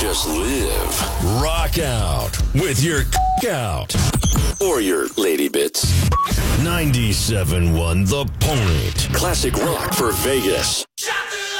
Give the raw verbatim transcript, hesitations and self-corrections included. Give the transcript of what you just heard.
Just live. Rock out with your out. Or your lady bits. ninety-seven point one The Point. Classic rock for Vegas.